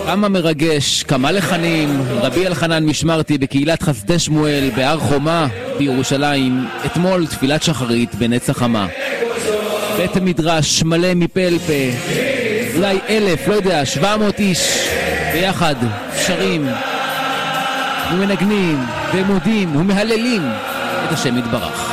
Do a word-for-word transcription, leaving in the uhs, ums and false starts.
כמה מרגש, כמה לחנים, רבי אלחנן משמרתי בקהילת חסדי שמואל בהר חומה בירושלים, אתמול תפילת שחרית בנץ החמה. בית המדרש מלא מפה אל פה, אולי אלף, לא יודע, שבע מאות איש ביחד, שרים ומנגנים ומודים ומהללים את השם יתברך.